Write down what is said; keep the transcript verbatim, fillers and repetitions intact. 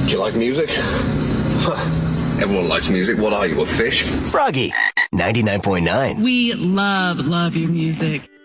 Do you like music? Everyone likes music. What are you, a fish? Froggy, ninety-nine point nine. We love, love your music.